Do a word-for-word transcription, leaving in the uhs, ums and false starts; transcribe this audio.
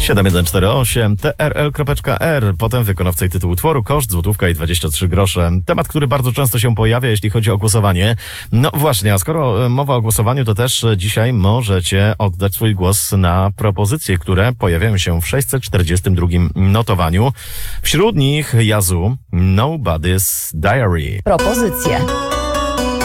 siedem jeden cztery osiem T R L kropka R, potem wykonawca i tytuł utworu, koszt złotówka i dwadzieścia trzy grosze. Temat, który bardzo często się pojawia, jeśli chodzi o głosowanie. No właśnie, a skoro mowa o głosowaniu, to też dzisiaj możecie oddać swój głos na propozycje, które pojawiają się w sześćset czterdziestym drugim notowaniu. Wśród nich Yazoo, Nobody's Diary. Propozycje.